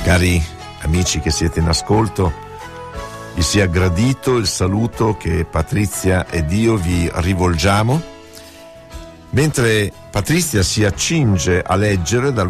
Cari amici che siete in ascolto, vi sia gradito il saluto che Patrizia ed io vi rivolgiamo. Mentre Patrizia si accinge a leggere dal